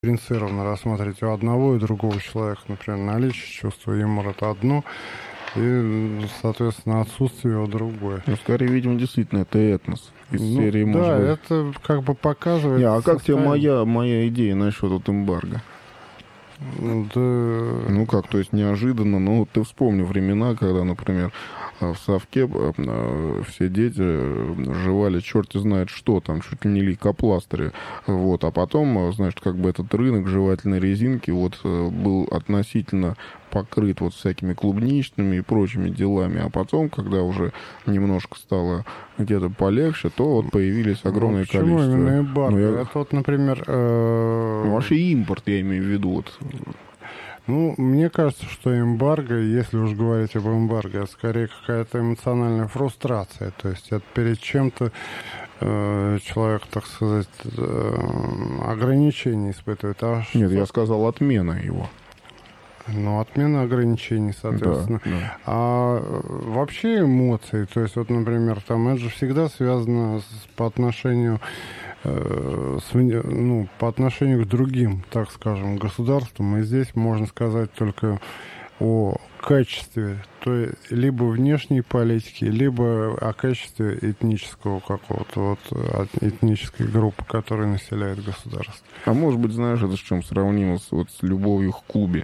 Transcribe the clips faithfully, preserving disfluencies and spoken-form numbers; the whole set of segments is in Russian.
дифференцированно рассматривать у одного и другого человека. Например, наличие чувства юмора — это одно, и, соответственно, отсутствие его — другое. Ну, скорее, видимо, действительно, это этнос. Из Ну, серии, да, может быть... это как бы показывает... Не, а как тебе состояние... моя, моя идея насчет вот эмбарго? Да... Ну как, то есть неожиданно, ну вот ты вспомни времена, когда, например, в совке все дети жевали черти знает что, там чуть ли не лейкопластыри, вот, а потом, значит, как бы этот рынок жевательной резинки вот был относительно покрыт вот всякими клубничными и прочими делами, а потом, когда уже немножко стало где-то полегче, то вот появились огромное ну, почему количество. Именно эмбарго? Ну, я... Это вот, например... Э... Ну, вообще импорт, я имею в виду. Вот. Ну, мне кажется, что эмбарго, если уж говорить об эмбарго, это скорее какая-то эмоциональная фрустрация. То есть это перед чем-то э, человек, так сказать, э, ограничения испытывает. А Нет, что... я сказал отмена его. Ну, отмена ограничений, соответственно. Да, да. А вообще эмоции, то есть вот, например, там это же всегда связано с, по отношению э, с, ну, по отношению к другим, так скажем, государствам. И здесь можно сказать только о качестве, то есть либо внешней политики, либо о качестве этнического какого-то, вот, этнической группы, которая населяет государство. А может быть, знаешь, это с чем сравнимо с, вот, с любовью к Кубе?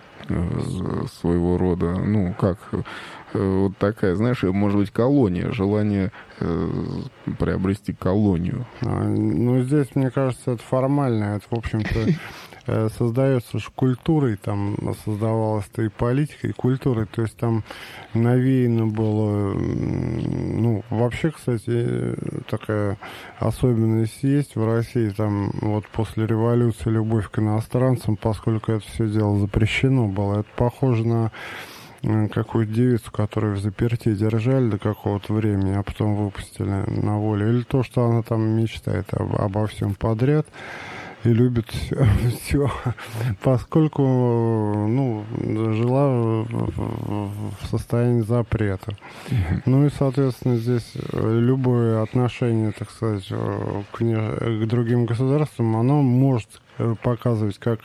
Своего рода, ну, как, вот такая, знаешь, может быть, колония, желание э, приобрести колонию. А, ну, здесь, мне кажется, это формально, это, в общем-то, создается же культурой, там создавалась-то и политика, и культурой, то есть там навеяно было, ну, вообще, кстати, такая особенность есть в России, там вот после революции любовь к иностранцам, поскольку это все дело запрещено было, это похоже на какую-то девицу, которую в заперти держали до какого-то времени, а потом выпустили на волю, или то, что она там мечтает об, обо всем подряд и любит все, все, поскольку, ну, жила в, в состоянии запрета. Mm-hmm. Ну и, соответственно, здесь любое отношение, так сказать, к, к другим государствам, оно может показывать как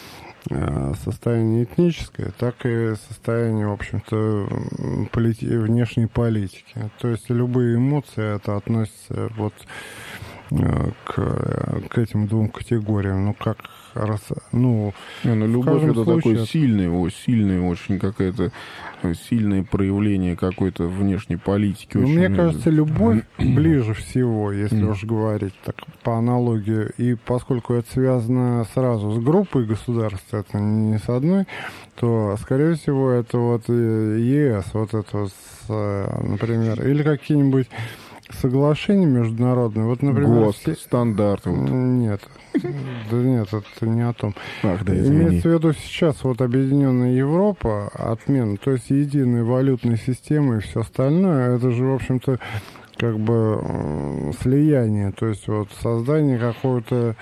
состояние этническое, так и состояние, в общем-то, полити- внешней политики. То есть любые эмоции, это относится вот К, к этим двум категориям, ну как раз, ну, не, ну любовь это случае... такое сильное, о, сильное очень какое-то сильное проявление какой-то внешней политики. Ну, очень... мне кажется, любовь ближе всего, если уж говорить так по аналогии, и поскольку это связано сразу с группой государств, это не с одной, то, скорее всего, это вот ЕС, вот это вот, например, или какие-нибудь соглашения международные, вот, например... ГОСТ, все... стандарты. Вот. Нет, да нет, это не о том. Ах, да, имеется в виду сейчас вот Объединенная Европа, отмена, то есть единой валютной системы и все остальное, это же, в общем-то, как бы слияние, то есть вот создание какого-то,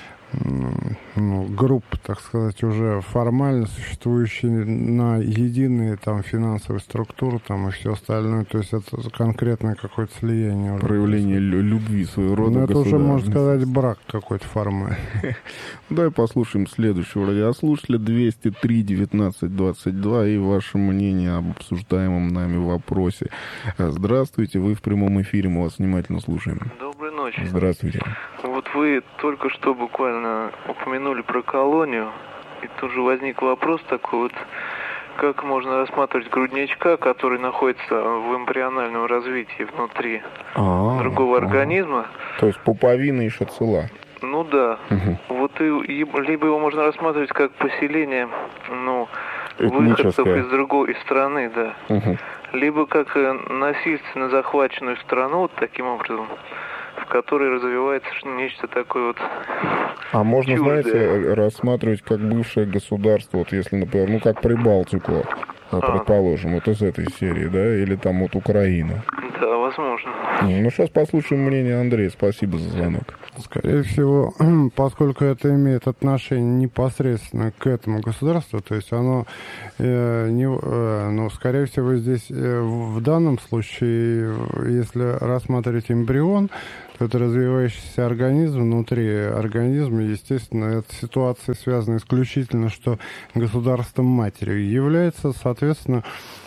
ну, группы, так сказать, уже формально существующие на единые там финансовые структуры там и все остальное, то есть это конкретное какое-то слияние. Уже. Проявление любви своего рода. Ну, это уже, можно сказать, брак какой-то формальный. Давай послушаем следующего радиослушателя двести три девятнадцать двадцать два и ваше мнение об обсуждаемом нами вопросе. Здравствуйте, вы в прямом эфире, мы вас внимательно слушаем. Доброй ночи. Здравствуйте. Вот вы только что буквально упомянули про колонию, и тут же возник вопрос такой вот, как можно рассматривать грудничка, который находится в эмбриональном развитии внутри А-а-а. другого организма. То есть пуповина еще цела. Ну да. Угу. Вот и, либо его можно рассматривать как поселение, ну, выходцев из другой из страны, да. Угу. Либо как насильственно захваченную страну, вот таким образом, в которой развивается нечто такое вот. А можно, чуждое. Знаете, рассматривать как бывшее государство, вот если, например, ну как Прибалтику, а. предположим, вот из этой серии, да, или там вот Украина. Да, возможно. Ну, сейчас послушаем мнение Андрея. Спасибо за звонок. Скорее всего, поскольку это имеет отношение непосредственно к этому государству, то есть оно, э, не, э, ну, скорее всего, здесь э, в данном случае, если рассматривать эмбрион, то это развивающийся организм внутри организма, естественно, эта ситуация связана исключительно, что государством матерью является, соответственно,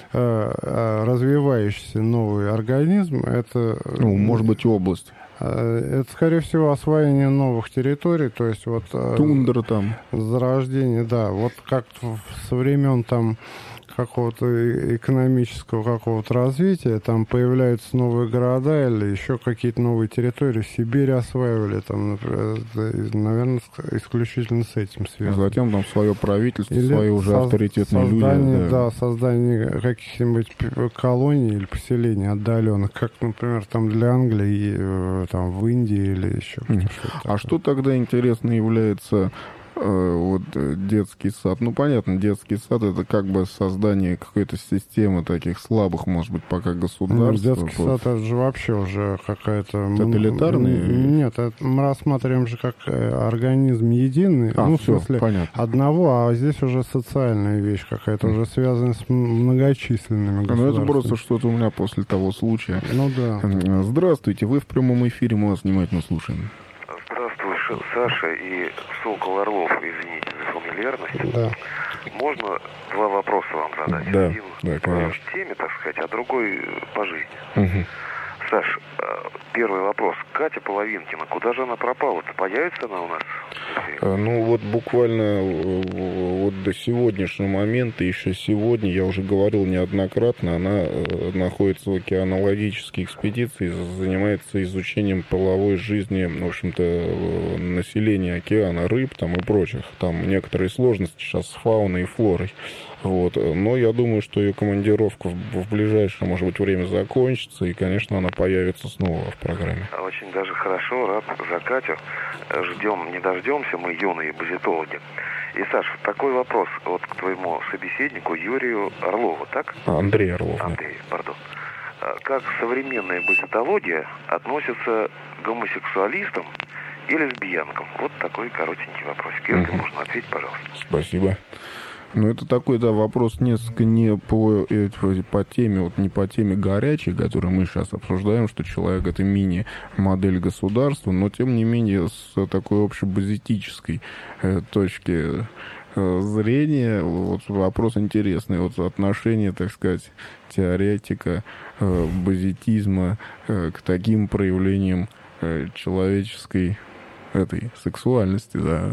развивающийся новый организм. Это, ну, может быть, область. Это, скорее всего, освоение новых территорий, то есть вот... Тундра там. Зарождение, да. Вот как со времен там какого-то экономического какого-то развития, там появляются новые города или еще какие-то новые территории. Сибирь осваивали, там, например, наверное, исключительно с этим связано. Затем там свое правительство, или свои уже соз- авторитетные создание, люди. Да. да, создание каких-нибудь колоний или поселений отдаленных, как, например, там для Англии, там в Индии или еще mm. что-то. А такое. Что тогда интересно является... Вот детский сад. Ну, понятно, детский сад — это как бы создание какой-то системы таких слабых, может быть, пока государств. Ну, детский вот. Сад — это же вообще уже какая-то... Тоталитарный? Нет, это мы рассматриваем же как организм единый. А, ну, все, в смысле, понятно. Одного, а здесь уже социальная вещь какая-то, mm. уже связанная с многочисленными государствами. Ну, это просто что-то у меня после того случая. Ну, да. Здравствуйте, вы в прямом эфире, мы вас внимательно слушаем. Саша и Сокол Орлов, извините за фамильярность. Да. Можно два вопроса вам задать? Да, Один да, по теме, так сказать, а другой по жизни. Угу. Саш, первый вопрос. Катя Половинкина, куда же она пропала-то? Появится она у нас? Ну, вот буквально вот до сегодняшнего момента, еще сегодня, я уже говорил неоднократно, она находится в океанологической экспедиции, занимается изучением половой жизни, в общем-то, населения океана, рыб там и прочих. Там некоторые сложности сейчас с фауной и флорой. Вот. Но я думаю, что ее командировка в, в ближайшее, может быть, время закончится, и, конечно, она появится снова в программе. Очень даже хорошо, рад за Катю. Ждем, не дождемся, мы юные базитологи. И, Саш, такой вопрос вот к твоему собеседнику Юрию Орлову, так? Андрей Орлов. Андрей, да. Пардон. Как современная базитология относится к гомосексуалистам и лесбиянкам? Вот такой коротенький вопросик. Если угу. можно ответить, пожалуйста. Спасибо. Ну, это такой, да, вопрос несколько не по, по теме, вот не по теме горячей, которую мы сейчас обсуждаем, что человек — это мини-модель государства, но, тем не менее, с такой общебазитической э, точки э, зрения, вот вопрос интересный. Вот отношение, так сказать, теоретика э, базитизма э, к таким проявлениям э, человеческой этой сексуальности, да.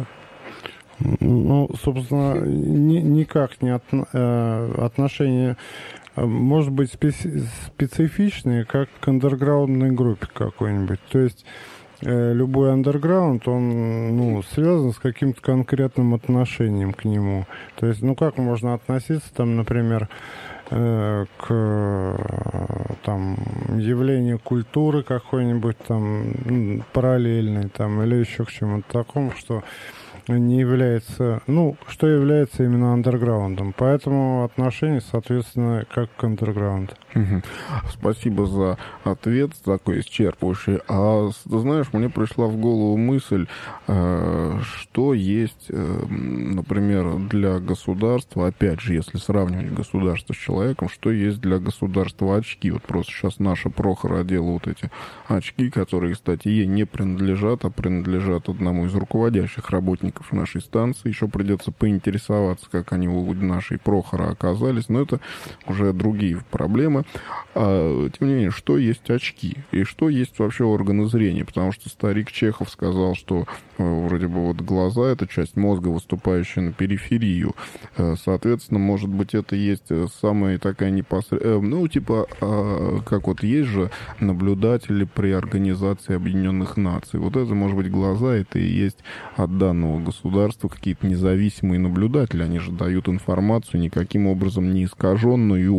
Ну, собственно, ни, никак не от, э, отношение может быть специ, специфичное, как к андерграундной группе какой-нибудь. То есть э, любой андерграунд, он ну, связан с каким-то конкретным отношением к нему. То есть, ну как можно относиться, там, например, э, к там, явлению культуры какой-нибудь там параллельной, там, или еще к чему-то такому, что не является, ну, что является именно андерграундом. Поэтому отношение, соответственно, как к андерграунду. Угу. Спасибо за ответ, такой исчерпывающий. А, ты знаешь, мне пришла в голову мысль, э, что есть, э, например, для государства, опять же, если сравнивать государство с человеком, что есть для государства очки. Вот просто сейчас наша Прохор одела вот эти очки, которые, кстати, ей не принадлежат, а принадлежат одному из руководящих работников нашей станции. Еще придется поинтересоваться, как они у нашей Прохора оказались, но это уже другие проблемы. А, тем не менее, что есть очки и что есть вообще органы зрения, потому что старик Чехов сказал, что вроде бы вот глаза — это часть мозга, выступающая на периферию. Соответственно, может быть, это есть самая такая непосредственная, ну, типа, как вот есть же наблюдатели при Организации Объединенных Наций. Вот это, может быть, глаза, это и есть от данного государства какие-то независимые наблюдатели. Они же дают информацию никаким образом не искаженную,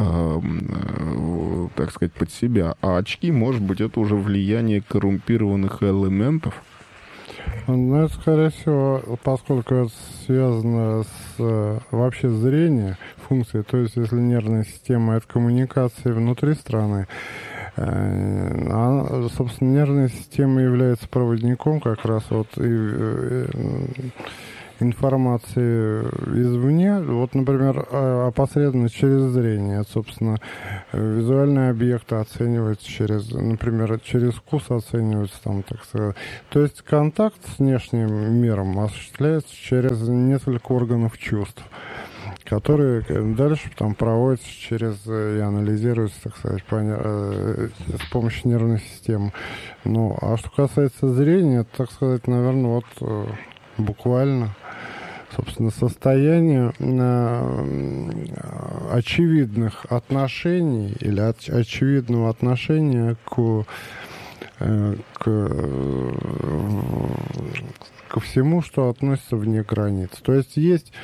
так сказать, под себя. А очки, может быть, это уже влияние коррумпированных элементов. Ну, это, скорее всего, поскольку это связано с вообще зрением, функцией, то есть если нервная система — это коммуникация внутри страны, А, собственно, нервная система является проводником как раз вот и, и, информации извне, вот, например, опосредованно через зрение. Собственно, визуальные объекты оцениваются через, например, через вкус оцениваются, там, так сказать. То есть контакт с внешним миром осуществляется через несколько органов чувств, которые дальше там проводятся через и анализируются, так сказать, по, э, с помощью нервной системы. Ну, а что касается зрения, так сказать, наверное, вот э, буквально, собственно, состояние э, очевидных отношений или от, очевидного отношения к, э, к, э, ко всему, что относится вне границ. То есть есть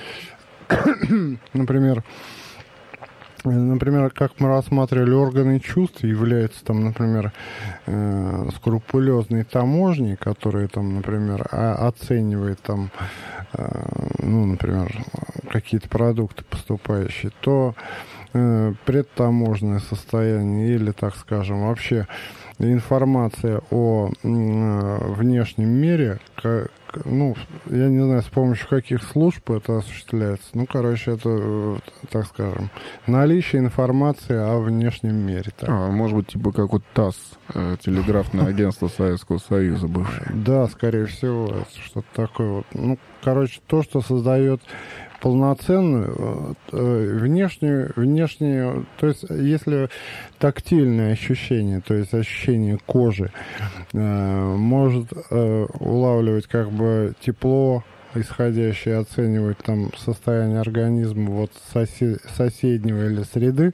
Например, например, как мы рассматривали органы чувств, является там, например, э, скрупулезный таможник, который там, например, оценивает там, э, ну, например, какие-то продукты поступающие, то э, предтаможенное состояние или, так скажем, вообще информация о э, внешнем мире, как, ну, я не знаю, с помощью каких служб это осуществляется. Ну, короче, это, так скажем, наличие информации о внешнем мире. Так. А, может быть, типа как вот ТАСС, э, телеграфное агентство Советского Союза бывшее. Да, скорее всего, что-то такое вот. Ну, короче, то, что создает полноценную э, внешнюю, внешнюю, то есть если тактильное ощущение, то есть ощущение кожи э, может э, улавливать как бы тепло исходящее, оценивать там состояние организма вот сосед, соседнего или среды,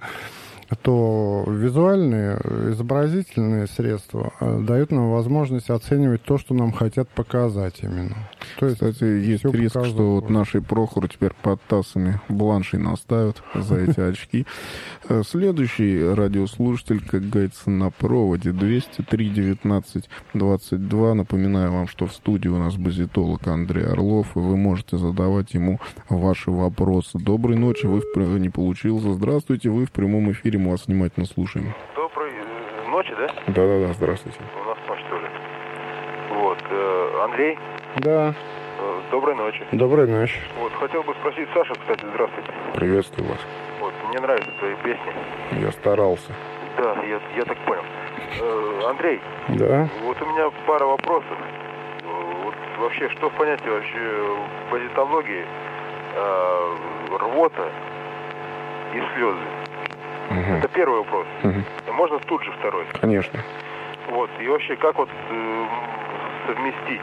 то визуальные, изобразительные средства дают нам возможность оценивать то, что нам хотят показать именно. То есть, кстати, есть риск, показывают. Что вот нашей Прохору теперь под ТАССами бланшей наставят за эти очки. Следующий радиослушатель, как говорится, на проводе двести три девятнадцать двадцать два. Напоминаю вам, что в студии у нас базитолог Андрей Орлов, и вы можете задавать ему ваши вопросы. Доброй ночи, вы в... не получился. Здравствуйте, вы в прямом эфире, мы вас внимательно слушаем. Доброй ночи, да? Да-да-да, здравствуйте. У нас ночь тоже. Вот, Андрей? Да. Доброй ночи. Доброй ночи. Вот, хотел бы спросить Сашу, кстати, здравствуйте. Приветствую вас. Вот, мне нравятся твои песни. Я старался. Да, я, я так понял. Э, Андрей. Да. Вот у меня пара вопросов. Вот вообще, что в понятии вообще в позитологии э, рвота и слезы? Угу. Это первый вопрос. Угу. Можно тут же второй? Конечно. Вот, и вообще, как вот э, совместить?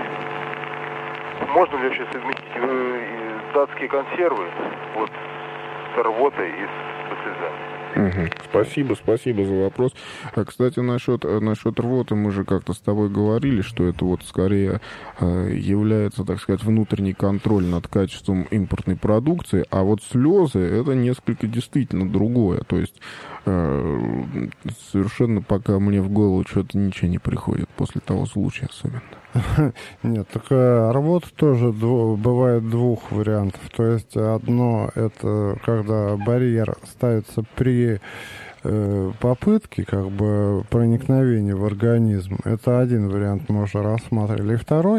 Можно ли вообще совместить э, датские консервы вот с рвотой и с слезами? Угу. Спасибо, спасибо за вопрос. А, кстати, насчет, насчет рвоты мы же как-то с тобой говорили, что это вот скорее э, является, так сказать, внутренний контроль над качеством импортной продукции, а вот слезы это несколько действительно другое. То есть э, совершенно пока мне в голову что-то ничего не приходит после того случая особенно. Нет, такая работа тоже дво, бывает двух вариантов. То есть одно это когда барьер ставится при э, попытке как бы проникновения в организм. Это один вариант мы уже рассматривали. И второй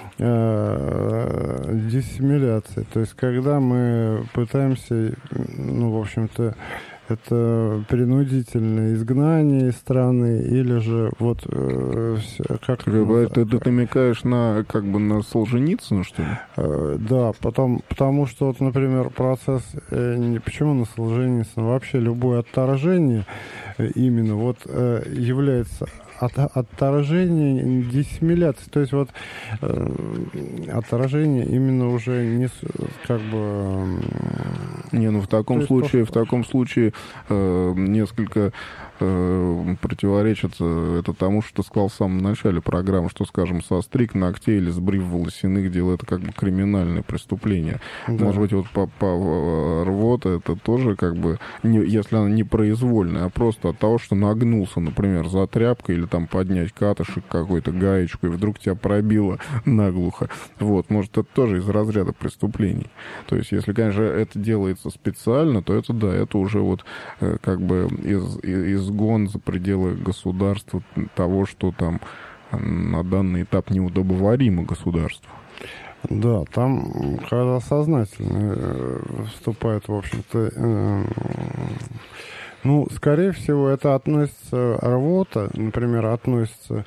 э, диссимиляция. То есть когда мы пытаемся, ну, в общем-то, это принудительное изгнание из страны, или же вот э, как... Ты, ты, ты намекаешь на, как бы, на Солженицына, что ли? Э, да, потом, потому что, вот, например, процесс... Э, не, почему на Солженицына? Вообще любое отторжение э, именно вот э, является... От, отторжение, диссимиляция, то есть вот э, отторжение именно уже не как бы... Э, не, ну в таком случае, то, в таком случае э, несколько э, противоречит это тому, что ты сказал в самом начале программы, что, скажем, состриг ногтей или сбрив волосяных дел, это как бы криминальное преступление. Да. Может быть, вот по, по рвота это тоже как бы, не, если она не произвольная, а просто от того, что нагнулся, например, за тряпкой или там поднять катышек какой-то, гаечку, и вдруг тебя пробило наглухо. Вот, может, это тоже из разряда преступлений. То есть, если, конечно, это делается специально, то это, да, это уже вот э, как бы из, из изгон за пределы государства того, что там на данный этап неудобоваримо государству. Да, там, когда сознательно вступает, в общем-то, э, ну, скорее всего, это относится, рвота, например, относится,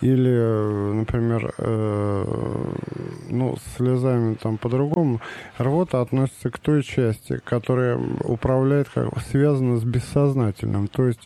или, например, э, ну, с слезами там по-другому, рвота относится к той части, которая управляет, как связана с бессознательным, то есть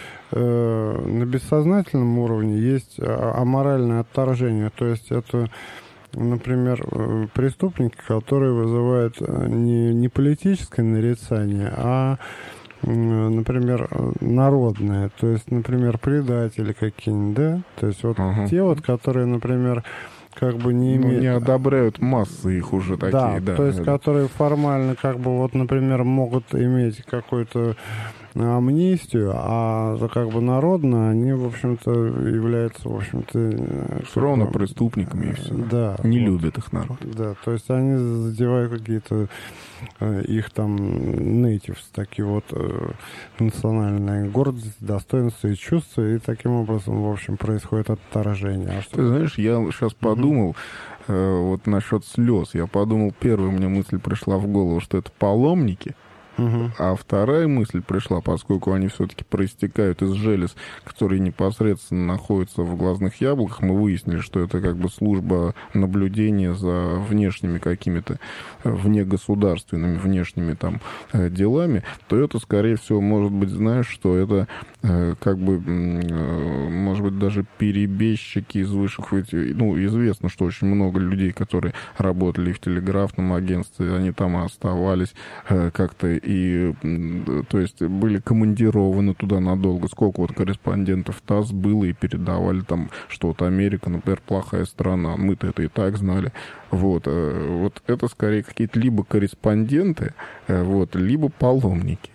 э, на бессознательном уровне есть аморальное отторжение, то есть это, например, преступники, которые вызывают не, не политическое нарицание, а, например, народное. То есть, например, предатели какие-нибудь, да? То есть вот uh-huh. те вот, которые, например, как бы не имеют... Ну, не одобряют массы их уже такие, да. да. То есть, которые формально, как бы, вот, например, могут иметь какой-то амнистию, а как бы народно они, в общем-то, являются, в общем-то... Все равно бы, преступниками и все. Да. Не вот, любят их народ. Да, то есть они задевают какие-то э, их там natives, такие вот э, национальные гордость, достоинства и чувства, и таким образом, в общем, происходит отторжение. А что... Ты знаешь, я сейчас подумал, mm-hmm. э, вот насчет слез, я подумал, первая у меня мысль пришла в голову, что это паломники. Uh-huh. А вторая мысль пришла, поскольку они все-таки проистекают из желез, которые непосредственно находятся в глазных яблоках, мы выяснили, что это как бы служба наблюдения за внешними какими-то внегосударственными внешними там делами, то это, скорее всего, может быть, знаешь, что это как бы, может быть, даже перебежчики из высших... Ну, известно, что очень много людей, которые работали в телеграфном агентстве, они там оставались как-то и, то есть, были командированы туда надолго. Сколько вот корреспондентов ТАСС было и передавали там, что вот Америка, например, плохая страна. Мы-то это и так знали. Вот, вот это скорее какие-то либо корреспонденты, вот, либо паломники.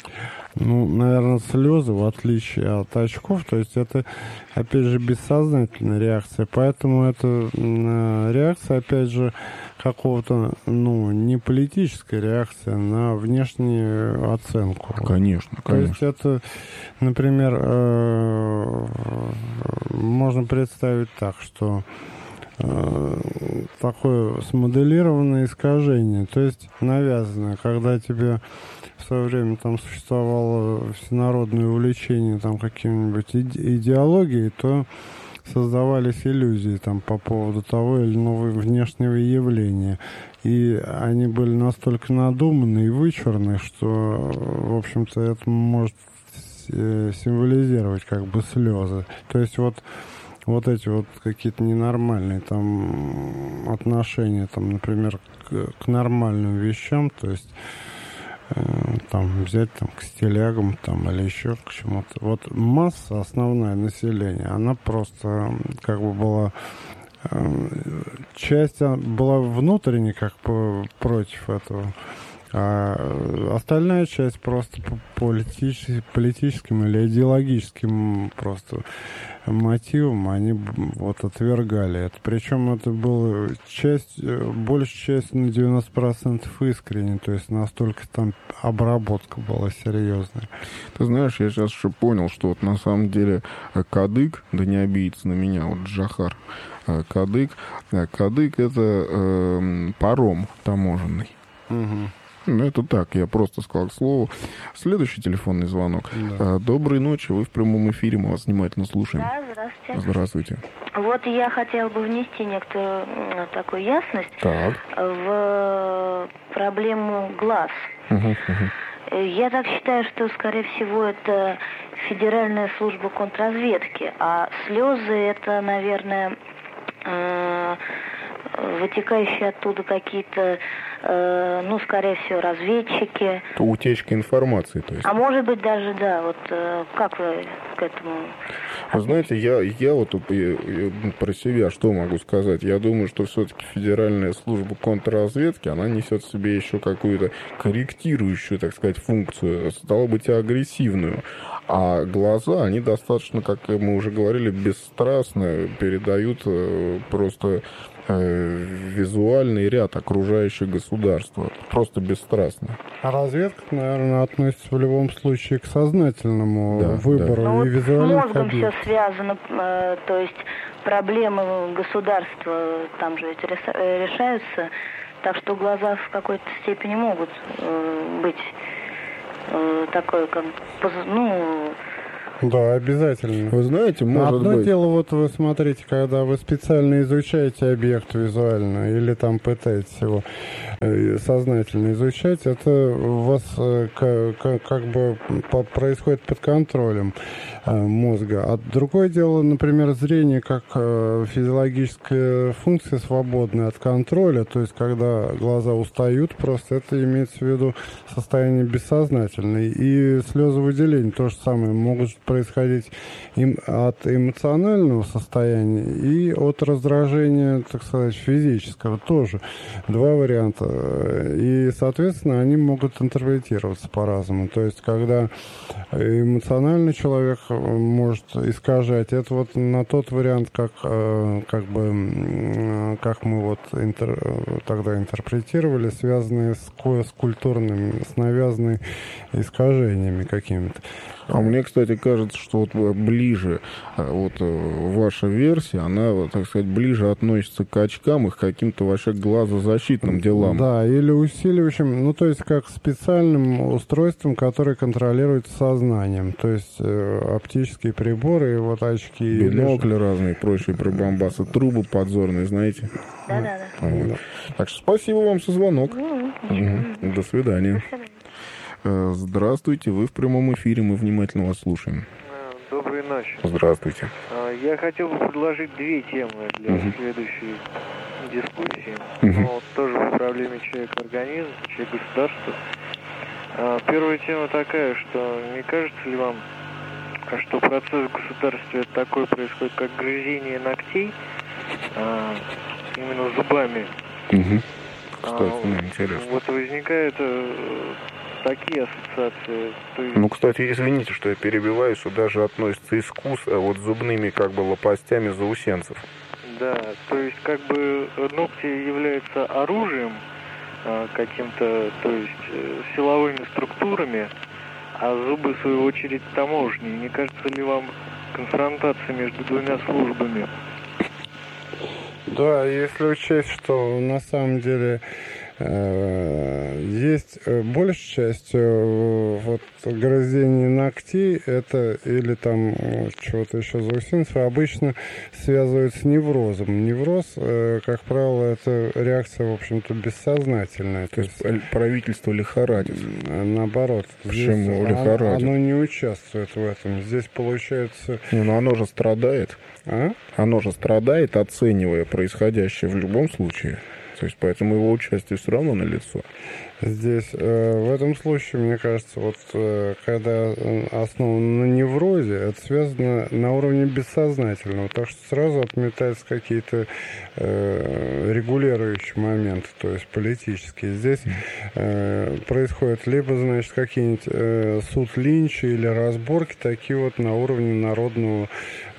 Ну, наверное, слезы, в отличие от очков, то есть это, опять же, бессознательная реакция. Поэтому это реакция, опять же, какого-то, ну, не политическая реакция на внешнюю оценку. Конечно, конечно. То есть это, например, можно представить так, что такое смоделированное искажение, то есть навязанное, когда тебе в свое время там существовало всенародное увлечение там какими-нибудь идеологией, то создавались иллюзии там по поводу того или иного внешнего явления. И они были настолько надуманы и вычурны, что, в общем-то, это может символизировать как бы слезы. То есть вот вот эти вот какие-то ненормальные там отношения, там, например, к, к нормальным вещам, то есть э, там взять там к стилягам там или еще к чему-то. Вот масса, основное население, она просто как бы была э, часть была внутренне как бы против этого. А остальная часть просто по политическим, политическим или идеологическим просто мотивам они вот отвергали это. Причем это было часть, большая часть на девяносто процентов искренне, то есть настолько там обработка была серьезная. Ты знаешь, я сейчас еще понял, что вот на самом деле кадык, да не обидится на меня, вот Джохар, кадык, кадык это э, паром таможенный. Угу. Ну, это так, я просто сказал к слову. Следующий телефонный звонок. Да. Доброй ночи, вы в прямом эфире, мы вас внимательно слушаем. Да, здравствуйте. Здравствуйте. Вот я хотела бы внести некоторую такую ясность так. в проблему глаз. Угу, угу. Я так считаю, что, скорее всего, это Федеральная служба контрразведки, а слезы это, наверное, вытекающие оттуда какие-то, э, ну, скорее всего, разведчики. То утечка информации, то есть. А может быть даже, да, вот э, как вы к этому... Вы знаете, я, я вот я, я про себя что могу сказать? Я думаю, что все-таки Федеральная служба контрразведки, она несет в себе еще какую-то корректирующую, так сказать, функцию, стало быть, и агрессивную. А глаза, они достаточно, как мы уже говорили, бесстрастно передают просто э, визуальный ряд окружающего государства, просто бесстрастно. А разведка, наверное, относится в любом случае к сознательному да, выбору да. и визуальных объектов. С мозгом объектов. все связано, э, то есть проблемы государства там же решаются, так что глаза в какой-то степени могут э, быть э, такой, как, ну... Да, обязательно. Вы знаете, может Одно быть... дело, вот вы смотрите, когда вы специально изучаете объект визуально или там пытаетесь его сознательно изучать, это у вас как, как бы происходит под контролем мозга. А другое дело, например, зрение как физиологическая функция, свободная от контроля, то есть когда глаза устают, просто это имеется в виду состояние бессознательное. И слезовыделение то же самое могут происходить им от эмоционального состояния и от раздражения, так сказать, физического тоже. Два варианта. И, соответственно, они могут интерпретироваться по-разному. То есть, когда эмоциональный человек может искажать, это вот на тот вариант, как, как бы, как мы вот интер, тогда интерпретировали, связанные с, с культурными, с навязанными искажениями какими-то. А мне, кстати, кажется, что вот ближе вот ваша версия, она, так сказать, ближе относится к очкам и к каким-то вообще глазозащитным делам. Да, или усиливающим, ну, то есть как специальным устройством, которое контролируется сознанием. То есть э, оптические приборы, и вот очки. Бинокли или... разные, прочие прибамбасы, трубы подзорные, знаете? Да-да-да. Вот. Да. Так что спасибо вам за звонок. Mm-hmm. Угу. До свидания. Здравствуйте, вы в прямом эфире, мы внимательно вас слушаем. Доброй ночи. Здравствуйте. Я хотел бы предложить две темы для uh-huh. следующей дискуссии. Uh-huh. Ну, тоже в проблеме человек-организм, человек-государство. Первая тема такая, что не кажется ли вам, что процесс в государстве такой происходит, как грызение ногтей, именно зубами. Uh-huh. Кстати, ну, интересно. Вот возникает... такие ассоциации. То есть... Ну, кстати, извините, что я перебиваю, сюда же относится искус вот зубными как бы лопастями заусенцев. Да, то есть как бы ногти являются оружием каким-то, то есть силовыми структурами, а зубы, в свою очередь, таможни. Не кажется ли вам конфронтация между двумя службами? Да, если учесть, что на самом деле есть большая часть вот грызения ногтей, это или там чего-то еще заусенцев, обычно связывают с неврозом. Невроз, как правило, это реакция, в общем-то, бессознательная. То есть правительство лихорадит. Наоборот. Почему лихорадит? Оно не участвует в этом. Здесь получается... Не, ну оно же страдает. А? Оно же страдает, оценивая происходящее в любом случае. То есть поэтому его участие все равно налицо. Здесь, э, в этом случае, мне кажется, вот э, когда основано на неврозе, это связано на уровне бессознательного, так что сразу отметаются какие-то э, регулирующие моменты, то есть политические. Здесь э, происходят либо, значит, какие-нибудь э, суд Линча или разборки, такие вот на уровне народного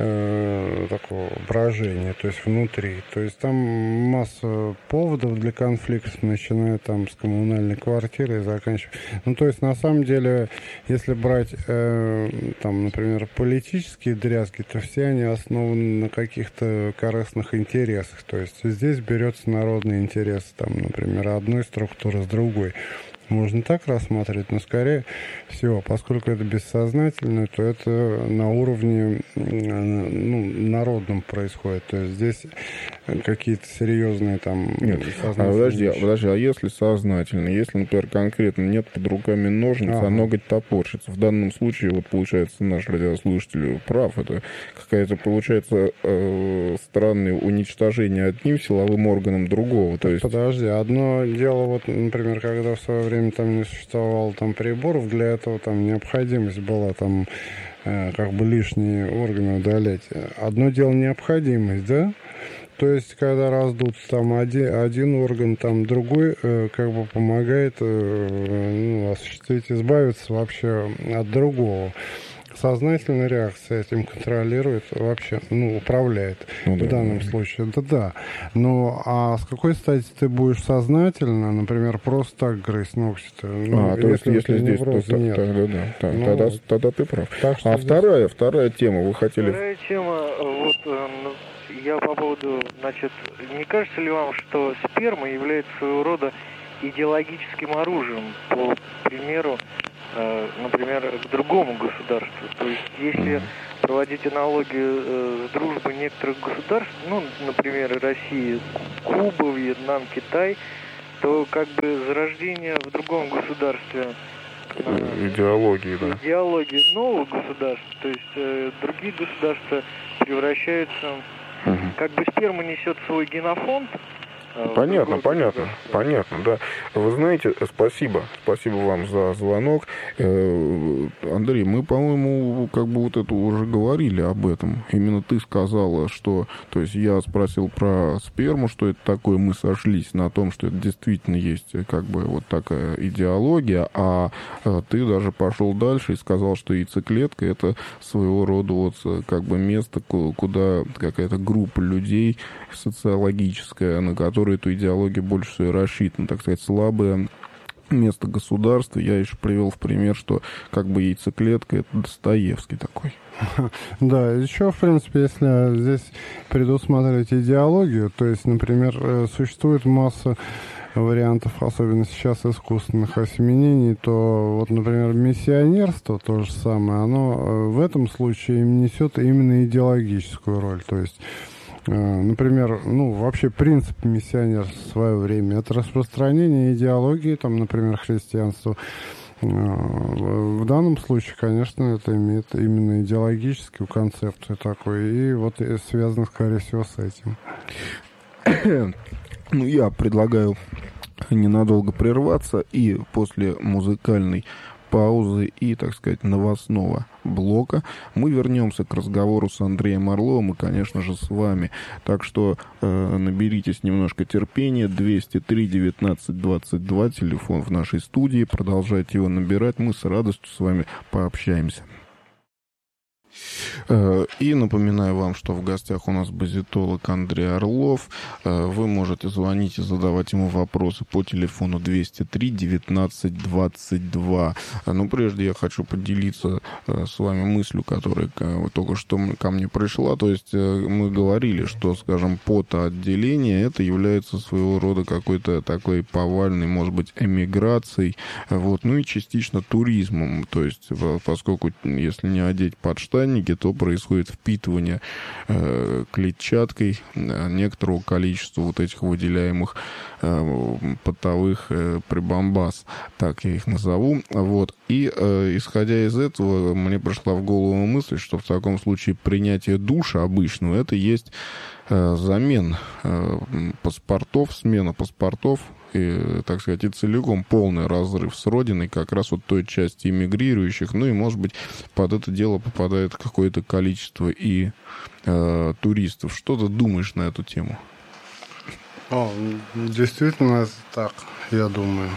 э, такого брожения, то есть внутри. То есть там масса поводов для конфликтов, начиная там с коммунальной квартиры и заканчивая. Ну, то есть, на самом деле, если брать, э, там, например, политические дрязги, то все они основаны на каких-то корыстных интересах. То есть, здесь берется народный интерес, там, например, одной структуры с другой. Можно так рассматривать, но скорее всего, поскольку это бессознательно, то это на уровне, ну, народном происходит. То есть здесь какие-то серьезные там... Нет, а подожди, подожди, а если сознательно, если, например, конкретно нет под руками ножниц, ага. а ноготь топорщится, в данном случае, вот получается, наш радиослушатель прав, это какая-то, получается, э, странное уничтожение одним силовым органом другого. То есть... Подожди, одно дело, вот, например, когда в свое время там не существовало там приборов, для этого там необходимость была там э, как бы лишние органы удалять. Одно дело необходимость, да? То есть, когда раздут там один, один орган, там другой э, как бы помогает э, ну, осуществить, избавиться вообще от другого. сознательная реакция этим контролирует вообще, ну, управляет ну, в да, данном да. случае. Это да. Ну, а с какой стати ты будешь сознательно, например, просто так грызть ногти-то? Ну, а, то есть, если здесь, то, то, нет. Тогда, да, да, ну, тогда, тогда ты прав. Так, а вторая, здесь... вторая тема, вы хотели... Вторая тема, вот, я по поводу, значит, не кажется ли вам, что сперма является своего рода идеологическим оружием, по примеру, э, например, к другому государству? То есть, если проводить аналогию э, с дружбой некоторых государств, ну, например, России, Куба, Вьетнам, Китай, то как бы зарождение в другом государстве э, идеологии, да. идеологии нового государства, то есть э, другие государства превращаются, угу. как бы сперма несет свой генофонд. Понятно, понятно, понятно, да. Вы знаете, спасибо, спасибо вам за звонок. Андрей, мы, по-моему, как бы вот это уже говорили об этом. Именно ты сказала, что, то есть я спросил про сперму, что это такое, мы сошлись на том, что это действительно есть как бы вот такая идеология, а ты даже пошел дальше и сказал, что яйцеклетка это своего рода вот как бы место, куда какая-то группа людей социологическая, на которую эту идеологию больше всего рассчитана, так сказать, слабое место государства. Я еще привел в пример, что как бы яйцеклетка — это Достоевский такой. Да, еще, в принципе, если здесь предусматривать идеологию, то есть, например, существует масса вариантов, особенно сейчас искусственных осеменений, то вот, например, миссионерство, то же самое, оно в этом случае несет именно идеологическую роль, то есть например, ну, вообще принцип миссионерства в свое время — это распространение идеологии, там, например, христианства. В данном случае, конечно, это имеет именно идеологическую концепцию такой, и вот связано, скорее всего, с этим. Ну, я предлагаю ненадолго прерваться и после музыкальной паузы и, так сказать, новостного блока мы вернемся к разговору с Андреем Орловым и, конечно же, с вами. Так что э, наберитесь немножко терпения. двести три девятнадцать двадцать два, телефон в нашей студии. Продолжайте его набирать. Мы с радостью с вами пообщаемся. И напоминаю вам, что в гостях у нас базитолог Андрей Орлов. Вы можете звонить и задавать ему вопросы по телефону двести три девятнадцать двадцать два. Но прежде я хочу поделиться с вами мыслью, которая только что ко мне пришла. То есть мы говорили, что, скажем, потоотделение это является своего рода какой-то такой повальной, может быть, эмиграцией, вот, ну и частично туризмом. То есть поскольку если не одеть подштанники, то происходит впитывание э, клетчаткой некоторого количества вот этих выделяемых э, потовых э, прибамбас, так я их назову. Вот. И э, исходя из этого, мне пришла в голову мысль, что в таком случае принятие душа обычного это есть э, замен э, паспортов, смена паспортов, и, так сказать, и целиком полный разрыв с родиной как раз вот той части иммигрирующих. Ну и, может быть, под это дело попадает какое-то количество и э, туристов. Что ты думаешь на эту тему? О, действительно, это так, я думаю.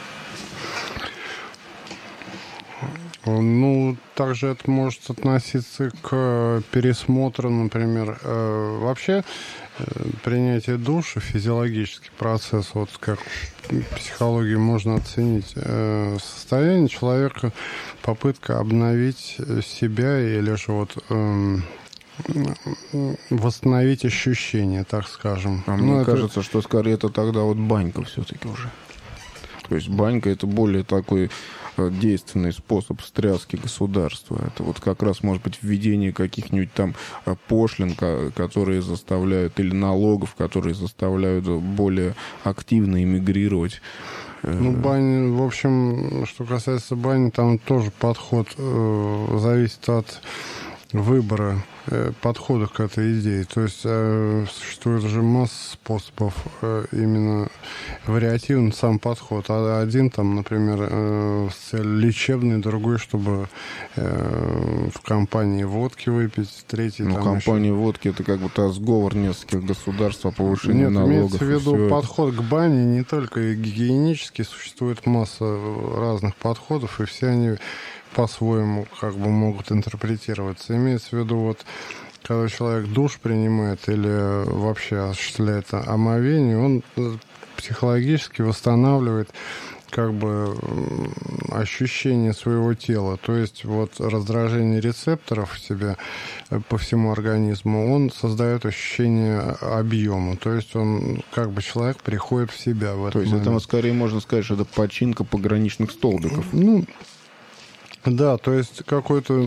Ну, также это может относиться к пересмотру, например, э, вообще э, принятие душа, физиологический процесс, вот как в психологии можно оценить э, состояние человека, попытка обновить себя или же вот э, восстановить ощущения, так скажем. А ну, мне это... кажется, что скорее это тогда вот банька все-таки уже. То есть банька это более такой действенный способ встряски государства. Это вот как раз может быть введение каких-нибудь там пошлин, которые заставляют, или налогов, которые заставляют более активно эмигрировать. Ну, бани, в общем, что касается бани, там тоже подход э, зависит от выбора э, подхода к этой идее. То есть э, существует же масса способов, э, именно вариативный сам подход. А один там, например, э, с целью лечебный, другой, чтобы э, в компании водки выпить, третий ну, там компания еще... водки это как будто сговор нескольких государств о повышении Нет, налогов. имеется в виду подход это... к бане не только гигиенический, существует масса разных подходов, и все они по-своему как бы могут интерпретироваться. Имеется в виду, вот, когда человек душ принимает или вообще осуществляет омовение, он психологически восстанавливает как бы ощущение своего тела. То есть вот раздражение рецепторов в себе по всему организму, он создает ощущение объема. То есть он, как бы человек приходит в себя в этот То есть момент. это скорее можно сказать, что это починка пограничных столбиков. Ну, да, то есть какой-то,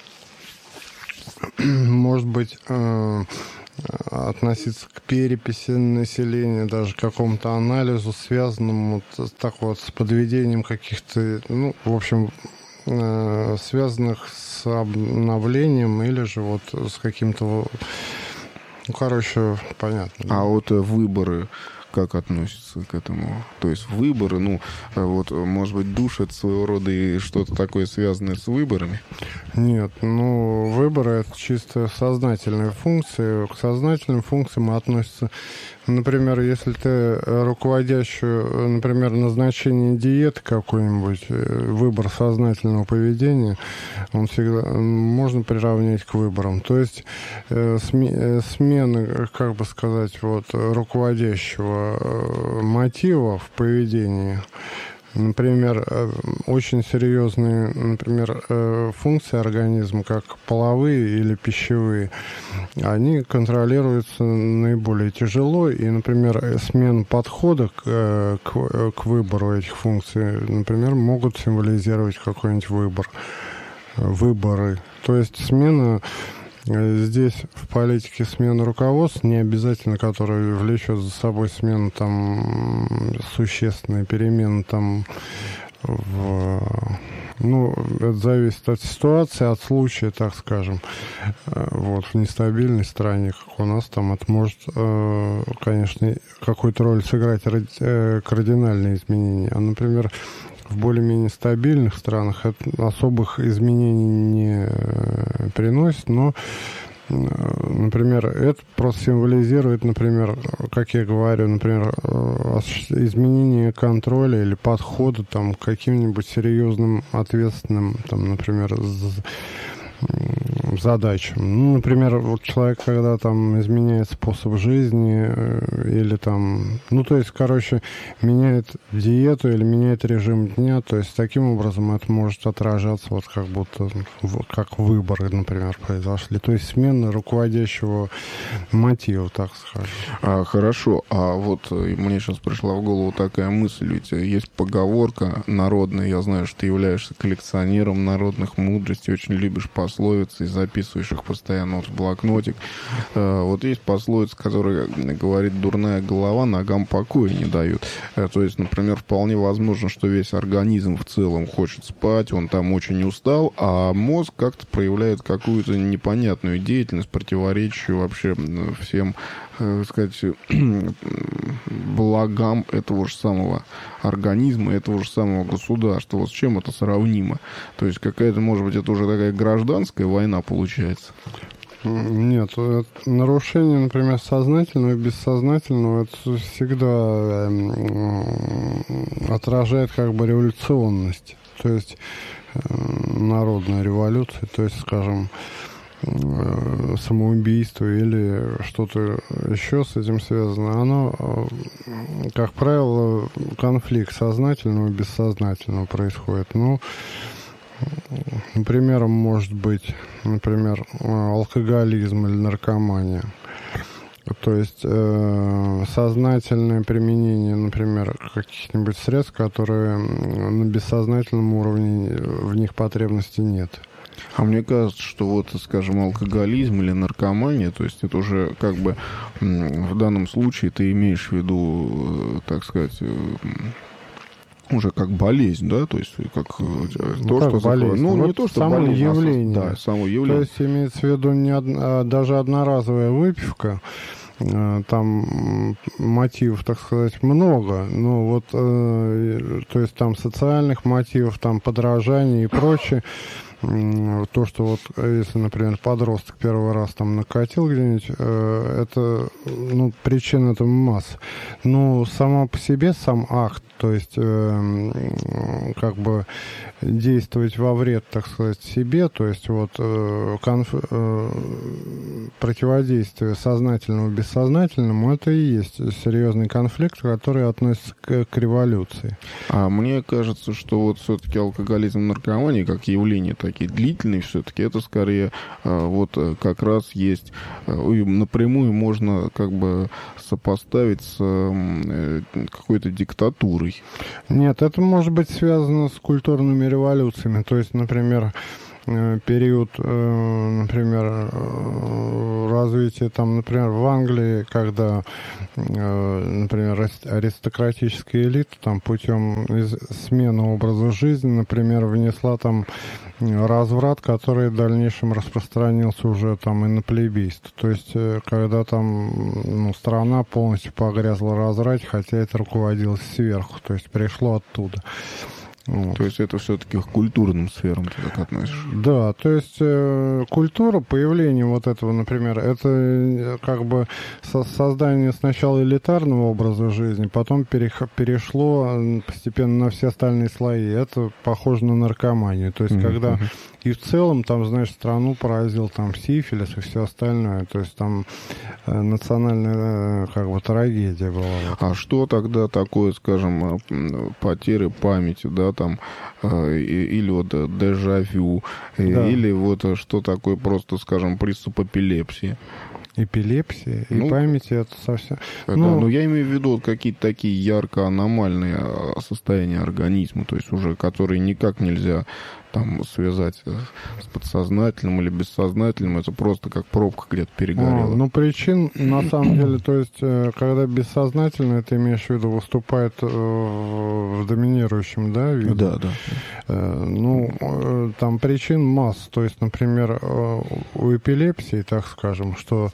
может быть, относиться к переписи населения, даже к какому-то анализу, связанному вот, так вот, с подведением каких-то, ну, в общем, э, связанных с обновлением или же вот с каким-то, ну, короче, понятно. А вот выборы как относятся к этому? То есть выборы, ну, вот, может быть, душ — это своего рода и что-то такое связанное с выборами? Нет, ну, выборы — это чисто сознательные функции. К сознательным функциям относятся, например, если ты руководящую, например, назначение диеты какой-нибудь, выбор сознательного поведения, он всегда можно приравнять к выборам. То есть э, сме, смены, как бы сказать, вот, руководящего мотива в поведении. Например, очень серьезные, например, функции организма, как половые или пищевые, они контролируются наиболее тяжело. И, например, смена подхода к, к, к выбору этих функций, например, могут символизировать какой-нибудь выбор, выборы. То есть смена... Здесь в политике смена руководства, не обязательно, которая влечет за собой смену там существенные перемены там в... Ну, это зависит от ситуации, от случая, так скажем. Вот, в нестабильной стране, как у нас, там это может, конечно, какую-то роль сыграть кардинальные изменения. А, например, в более-менее стабильных странах это особых изменений не приносит, но, например, это просто символизирует, например, как я говорю, например, изменение контроля или подхода там, к каким-нибудь серьезным, ответственным, там, например, задачам. Ну, например, вот человек, когда там изменяет способ жизни или там, ну, то есть, короче, меняет диету или меняет режим дня, то есть, таким образом это может отражаться вот как будто, как выборы, например, произошли. То есть, смена руководящего мотива, так скажем. А, хорошо. А вот мне сейчас пришла в голову такая мысль, ведь есть поговорка народная, я знаю, что ты являешься коллекционером народных мудростей, очень любишь пословицы и записываешь их постоянно вот в блокнотик. Вот есть пословица, которая говорит: дурная голова ногам покоя не дает. То есть, например, вполне возможно, что весь организм в целом хочет спать, он там очень устал, а мозг как-то проявляет какую-то непонятную деятельность, противоречащую вообще всем, так сказать, благам этого же самого организма, этого же самого государства. Вот с чем это сравнимо? То есть какая-то, может быть, это уже такая гражданская война получается? Нет, это нарушение, например, сознательного и бессознательного, это всегда отражает как бы революционность, то есть народная революция, то есть, скажем, самоубийство или что-то еще с этим связано, оно, как правило, конфликт сознательного и бессознательного происходит. Ну, примером может быть, например, алкоголизм или наркомания. То есть э, сознательное применение, например, каких-нибудь средств, которые на бессознательном уровне, в них потребности нет. А мне кажется, что вот, скажем, алкоголизм или наркомания, то есть это уже как бы в данном случае ты имеешь в виду, так сказать, уже как болезнь, да, то есть как ну, то, как что болезнь. Ну, вот не то, что само болезнь, явление. А, да, само явление. То есть имеется в виду не одна, даже одноразовая выпивка, там мотивов, так сказать, много, но вот, э, то есть там социальных мотивов, там подражание и прочее, то, что вот, если, например, подросток первый раз там накатил где-нибудь, это, ну, причин этому масса. Но сама по себе сам акт, то есть как бы действовать во вред, так сказать, себе, то есть вот конф... противодействие сознательному бессознательному, это и есть серьезный конфликт, который относится к, к революции. А мне кажется, что вот все-таки алкоголизм и наркомания как явление такие длительные все-таки, это скорее вот как раз есть, напрямую можно как бы сопоставить с какой-то диктатурой. Нет, это может быть связано с культурными революциями. То есть, например, период, например, развития, там, например, в Англии, когда, например, аристократическая элита там путем смены образа жизни, например, внесла там разврат, который в дальнейшем распространился уже там и на плебейство. То есть, когда там, ну, страна полностью погрязла в разврате, хотя это руководилось сверху, то есть пришло оттуда. Вот. То есть это все-таки к культурным сферам ты так относишь? Да, то есть э, культура, появление вот этого, например, это как бы со- создание сначала элитарного образа жизни, потом перех- перешло постепенно на все остальные слои. Это похоже на наркоманию. То есть mm-hmm. когда и в целом там, знаешь, страну поразил там сифилис и все остальное. То есть там э, национальная э, как бы трагедия была. А что тогда такое, скажем, потери памяти, да, там, э, или вот дежавю, да. Или вот что такое просто, скажем, приступ эпилепсии? Эпилепсия и ну, памяти это совсем... Это, ну, ну, я имею в виду вот какие-то такие ярко аномальные состояния организма, то есть уже которые никак нельзя там связать с подсознательным или бессознательным, это просто как пробка где-то перегорела. А, ну, причин, на самом деле, то есть, когда бессознательно, это имеешь в виду, выступает э, в доминирующем, да, виде? Да, да. Э, ну, э, там причин масса, то есть, например, э, у эпилепсии, так скажем, что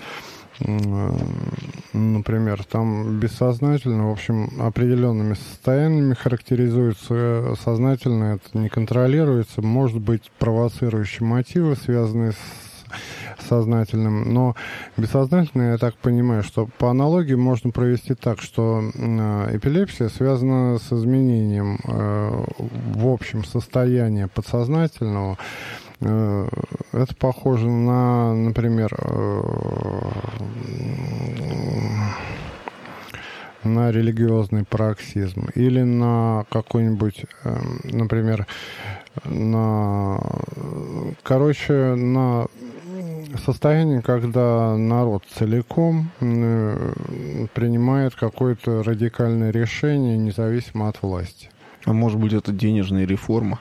например, там бессознательно, в общем, определенными состояниями характеризуется, сознательно это не контролируется, может быть провоцирующие мотивы, связанные с сознательным, но бессознательно, я так понимаю, что по аналогии можно провести так, что эпилепсия связана с изменением в общем состоянии подсознательного. Это похоже на, например, на религиозный пароксизм или на какой-нибудь, например, на, короче, на состояние, когда народ целиком принимает какое-то радикальное решение, независимо от власти. А может быть, это денежная реформа?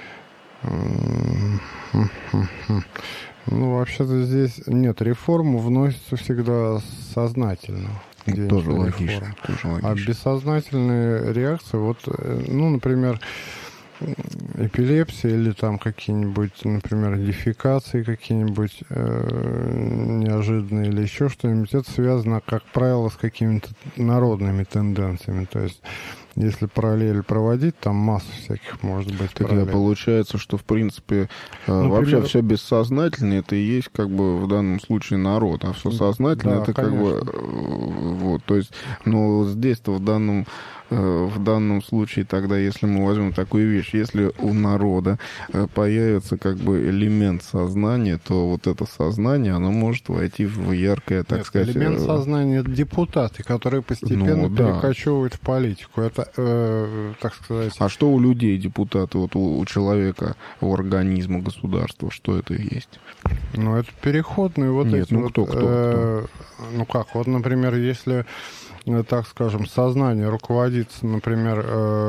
Ну, вообще-то здесь нет, реформа вносится всегда сознательно. Тоже логично, тоже логично. А бессознательные реакции, вот, ну, например, эпилепсия или там какие-нибудь, например, дефекации какие-нибудь э, неожиданные или еще что-нибудь, это связано, как правило, с какими-то народными тенденциями. То есть, если параллель проводить, там масса всяких может быть параллелей. Тогда получается, что, в принципе, например, вообще все бессознательное, это и есть, как бы, в данном случае народ, а все сознательное, да, это конечно. Как бы, вот, то есть, ну, здесь-то в данном в данном случае тогда, если мы возьмем такую вещь, если у народа появится как бы элемент сознания, то вот это сознание, оно может войти в яркое, так Нет, сказать... элемент сознания — это депутаты, которые постепенно ну, перекочевывают да. в политику. Это, э, так сказать... А что у людей депутаты, вот у, у человека, у организма государства, что это есть? Ну, это переходные вот Нет, эти ну вот... кто, кто, э, кто? Ну как, вот, например, если... так скажем, сознание руководится, например,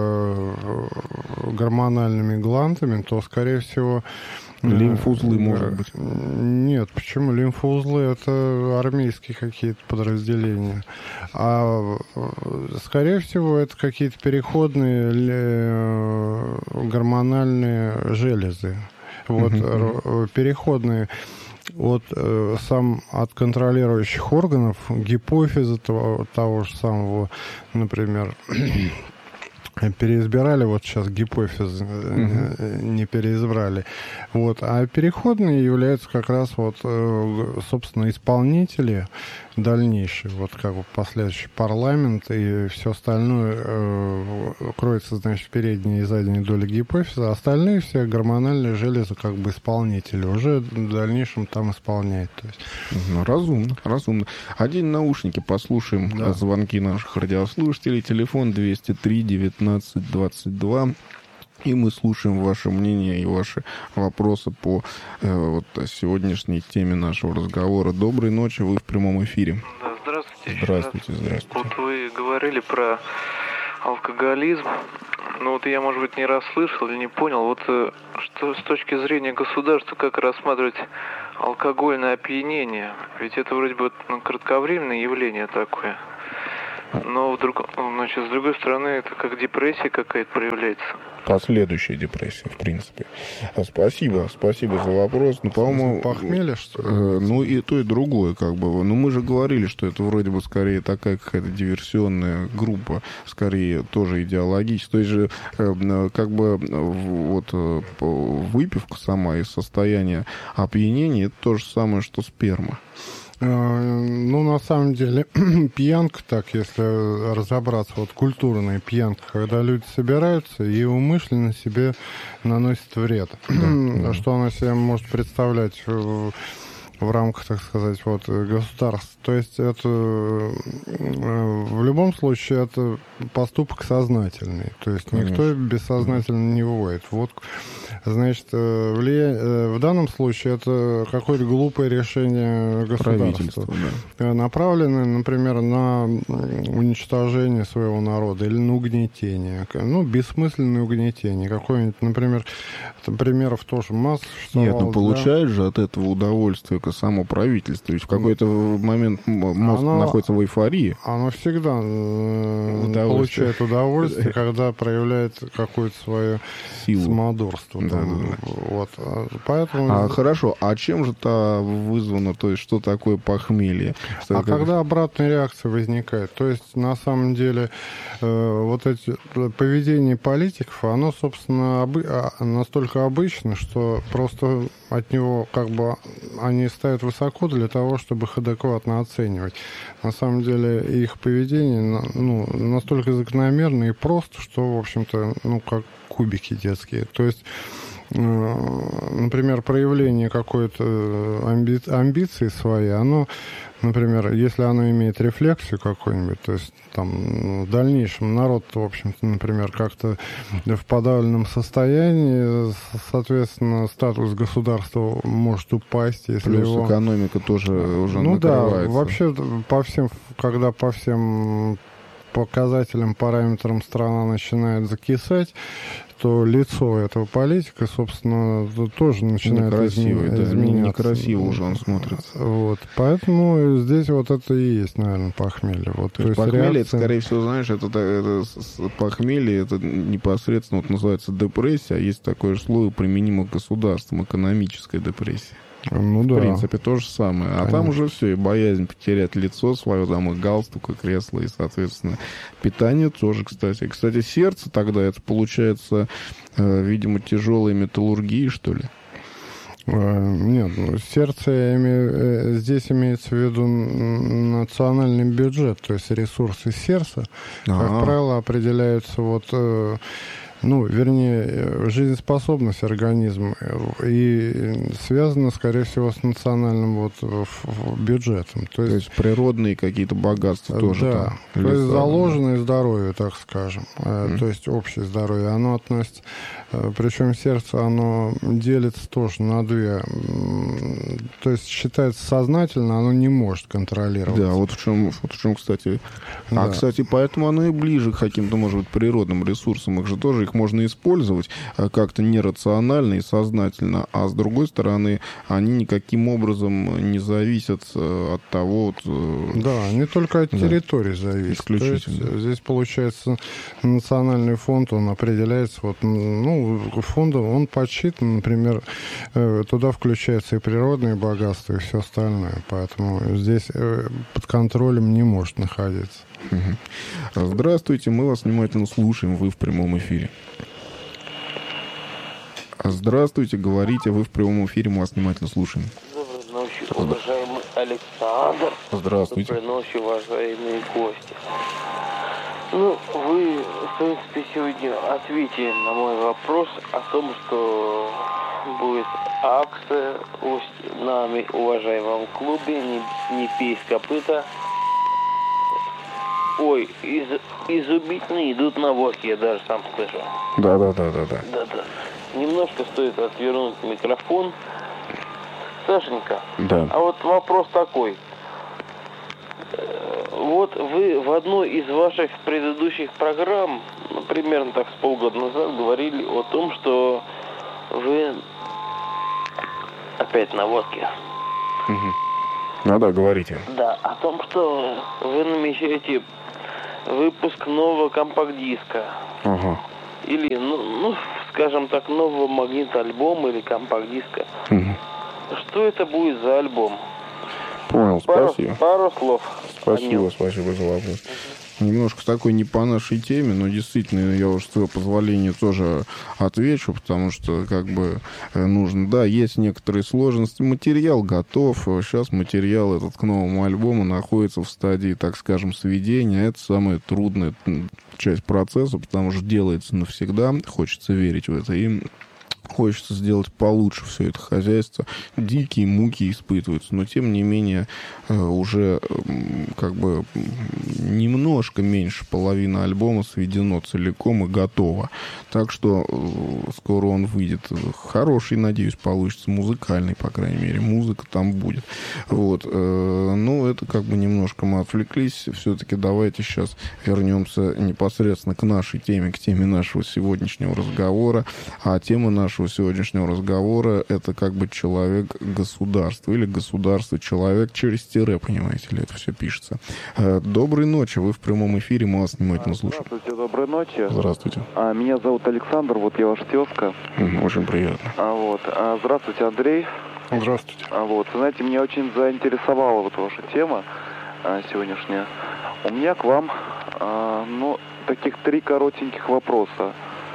гормональными гландами, то, скорее всего... Лимфоузлы, может быть? Нет, почему? Лимфоузлы — это армейские какие-то подразделения. А, скорее всего, это какие-то переходные гормональные железы. Вот, uh-huh. переходные... От, э, сам от контролирующих органов, гипофиза того, того же самого, например, переизбирали, вот сейчас гипофиз uh-huh. не переизбрали. Вот. А переходные являются как раз вот, собственно, исполнители дальнейшие, вот как бы последующий парламент и все остальное э, кроется, значит, в передней и задней доли гипофиза, а остальные все гормональные железы как бы исполнители уже в дальнейшем там исполняют. То есть. Ну, разумно, разумно. Одень наушники, послушаем да. звонки наших радиослушателей. Телефон двести три девятнадцать двадцать два. И мы слушаем ваше мнение и ваши вопросы по э, вот, сегодняшней теме нашего разговора. Доброй ночи, вы в прямом эфире. Да, здравствуйте. Здравствуйте, здравствуйте. Вот вы говорили про алкоголизм. Ну вот я, может быть, не расслышал или не понял. Вот что с точки зрения государства, как рассматривать алкогольное опьянение? Ведь это вроде бы ну, кратковременное явление такое. Но вдруг, значит, с другой стороны, это как депрессия какая-то проявляется. Последующая депрессия, в принципе. Спасибо, спасибо за вопрос. Ну, по-моему, похмелье, что ли? Э, ну, и то, и другое, как бы. Ну, мы же говорили, что это вроде бы скорее такая какая-то диверсионная группа, скорее тоже идеологическая. То есть же, э, как бы, вот, э, выпивка сама и состояние опьянения, это то же самое, что сперма. Ну, на самом деле, пьянка, так, если разобраться, вот культурная пьянка, когда люди собираются и умышленно себе наносят вред. Да. Что она себе может представлять в, в рамках, так сказать, вот, государства. То есть это в любом случае это поступок сознательный. То есть никто Конечно. бессознательно не выводит. Вот, значит, влия... в данном случае это какое-то глупое решение государства, да. направленное, например, на уничтожение своего народа или на угнетение. Ну, бессмысленное угнетение. Какое-нибудь, например, примеров тоже масса. Нет, ну получает да? же от этого удовольствие само правительство. Ведь в какой-то момент мозг оно, находится в эйфории. Оно всегда удовольствие. получает удовольствие, когда проявляет какое-то свое силу. Самодурство. Да, там, да, да. Вот. Поэтому... А, хорошо, а чем же это вызвано? То есть, что такое похмелье? Что а как... когда обратная реакция возникает? То есть, на самом деле, э, вот эти поведение политиков, оно, собственно, обы... настолько обычно, что просто от него как бы они ставят высоко для того, чтобы их адекватно оценивать. На самом деле их поведение ну, настолько закономерно и просто, что, в общем-то, ну, как кубики детские. То есть, например, проявление какой-то амби- амбиции своей, оно, например, если оно имеет рефлексию какую-нибудь, то есть там в дальнейшем народ, в общем-то, например, как-то в подавленном состоянии, соответственно, статус государства может упасть, если Плюс его... экономика тоже уже ну накрывается. Да, вообще по всем, когда по всем показателям, параметрам страна начинает закисать, то лицо этого политика, собственно, тоже начинает некрасивый, изме- да, изменяться. Некрасиво уже он смотрится. Вот. Поэтому здесь вот это и есть, наверное, похмелье. Вот, то, то есть похмелье, реакция... это, скорее всего, знаешь, это, это, это похмелье, это непосредственно вот, называется депрессия, а есть такое же слово применимо к государствам, экономическая депрессия. Ну, в да. принципе, то же самое. А Конечно. там уже все, и боязнь потерять лицо свое, там и галстук, и кресло, и, соответственно, питание тоже, кстати. Кстати, сердце тогда, это получается, э, видимо, тяжелой металлургии, что ли? Нет, ну, сердце я имею, здесь имеется в виду национальный бюджет, то есть ресурсы сердца, А-а-а. как правило, определяются вот... Ну, вернее, жизнеспособность организма и связана, скорее всего, с национальным вот бюджетом. То есть, то есть природные какие-то богатства тоже. Да, там, то есть заложенное здоровье, так скажем, mm. то есть общее здоровье, оно относится, причем сердце, оно делится тоже на две, то есть считается сознательно, оно не может контролировать. Да, вот в чем, вот в чем, кстати, да. а, кстати, поэтому оно и ближе к каким-то, может быть, природным ресурсам, их же тоже, их можно использовать как-то нерационально и сознательно, а с другой стороны, они никаким образом не зависят от того... Вот, да, не только от территории да, зависят. Исключительно. То есть, здесь, получается, национальный фонд, он определяется, вот, ну, фонд, он подсчитан, например, туда включаются и природные богатства, и все остальное, поэтому здесь под контролем не может находиться. Угу. Здравствуйте, мы вас внимательно слушаем, вы в прямом эфире. Здравствуйте, говорите, вы в прямом эфире, мы вас внимательно слушаем. Доброй ночи, уважаемый Александр. Здравствуйте. Доброй ночи, уважаемые гости. Ну, вы, в принципе, сегодня ответили на мой вопрос о том, что будет акция в нами, уважаемом клубе «Не, не пей с копыта». Ой, из, изумительно идут на водке, я даже сам слышу. Да, да, да, да, да. Да, да. Немножко стоит отвернуть микрофон. Сашенька, да. А вот вопрос такой. Вот вы в одной из ваших предыдущих программ, ну, примерно так с полгода назад, говорили о том, что вы опять на водке. Угу. Ну да, говорите. Да, о том, что вы намечаете выпуск нового компакт-диска. Ага. Или, ну, ну, скажем так, нового магнит-альбома или компакт-диска. Угу. Что это будет за альбом? Понял, пару, спасибо. Пару слов. Спасибо, спасибо за вопрос. Угу. Немножко такой не по нашей теме, но действительно я уж с твоего позволения тоже отвечу, потому что как бы нужно, да, есть некоторые сложности. Материал готов, сейчас материал этот к новому альбому находится в стадии, так скажем, сведения. Это самая трудная часть процесса, потому что делается навсегда, хочется верить в это, и хочется сделать получше все это хозяйство. Дикие муки испытываются, но тем не менее уже как бы немножко меньше половины альбома сведено целиком и готово. Так что скоро он выйдет. Хороший, надеюсь, получится. Музыкальный, по крайней мере. Музыка там будет. Вот. Ну, это как бы немножко мы отвлеклись. Все-таки давайте сейчас вернемся непосредственно к нашей теме, к теме нашего сегодняшнего разговора. А тема нашего сегодняшнего разговора — это как бы человек-государство или государство-человек через тире, понимаете ли, это все пишется. Доброй ночи, вы в прямом эфире, мы вас внимательно слушаем. Здравствуйте, доброй ночи. Здравствуйте. А, меня зовут Александр, вот я ваш тезка. Очень приятно. А, вот. А, здравствуйте, Андрей. Здравствуйте. А, вот. Знаете, меня очень заинтересовала вот ваша тема а, сегодняшняя. У меня к вам, а, ну, таких три коротеньких вопроса.